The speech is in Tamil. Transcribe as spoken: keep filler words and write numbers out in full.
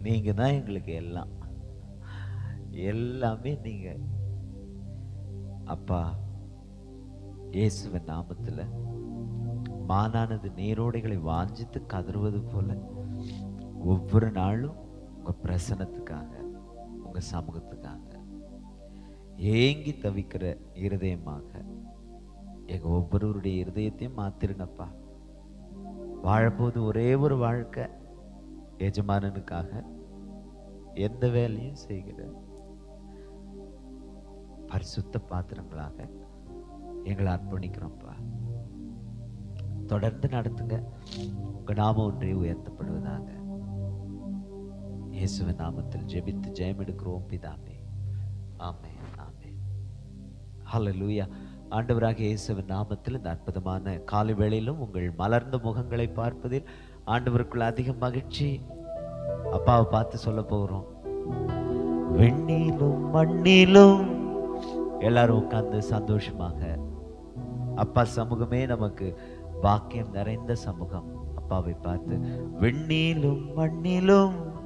நீங்க தான் எங்களுக்கு எல்லாம், எல்லாமே நீங்க. அப்பா, இயேசுவின் நாமத்துல மானானது நீரோடைகளை வாஞ்சித்து கதறுவது போல ஒவ்வொரு நாளும் உங்க பிரசனத்துக்காக, உங்க சமூகத்துக்காக ஏங்கி தவிக்கிற இருதயமாக எங்க ஒவ்வொருவருடைய இருதயத்தையும் மாத்திருங்கப்பா. வாழப்போது ஒரே ஒரு வாழ்க்கை, எஜமானனுக்காக எந்த வேலையும் செய்கிற பரிசுத்த பாத்திரங்களாக எங்களை அர்ப்பணிக்கிறோம்ப்பா. தொடர்ந்து நடத்துங்க. உங்க நாமம் ஒன்றே உயர்த்தப்படுவதாக. இயேசுவின் நாமத்தில் ஜெபித்து ஜெயம் எடுக்கிறோம் பிதாவே. ஆமென், ஆமென். ஹல்லேலூயா. ஆண்டவராக இயேசுவின் நாமத்தில் இந்த அற்புதமான காலை வேளையிலும் உங்கள் மலர்ந்த முகங்களை பார்ப்பதில் ஆண்டவருக்குள்ள அதிக மகிழ்ச்சி. அப்பாவை பார்த்து சொல்ல போகிறோம். வெண்ணிலும் மண்ணிலும் எல்லாரும் உட்கார்ந்து சந்தோஷமாக, அப்பா சமூகமே நமக்கு பாக்கியம் நிறைந்த சமூகம். அப்பாவை பார்த்து வெண்ணிலும் மண்ணிலும்